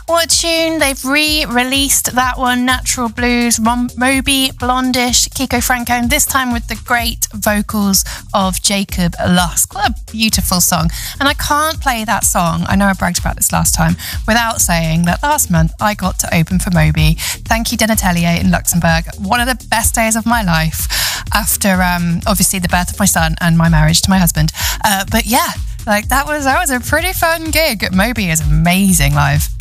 What a tune. They've re-released that one, Natural Blues, Moby, Blondish, Kiko Franco, and this time with the great vocals of Jacob Lusk. What a beautiful song. And I can't play that song, I know I bragged about this last time, without saying that last month I got to open for Moby. Thank you, Denatelier in Luxembourg. One of the best days of my life after obviously the birth of my son and my marriage to my husband. But yeah, like that was a pretty fun gig. Moby is amazing live.